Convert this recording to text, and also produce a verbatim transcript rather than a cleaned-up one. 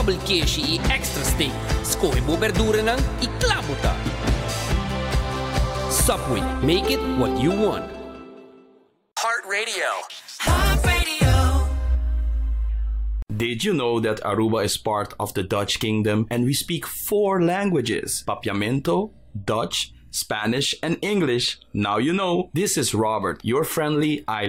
double kirshi e extra steak. Skoy mo berdura ng iklamo ta. Subway, make it what you want. Heart Radio. Heart Radio. Did you know that Aruba is part of the Dutch Kingdom and we speak four languages? Papiamento, Dutch, Spanish, and English. Now you know. This is Robert, your friendly island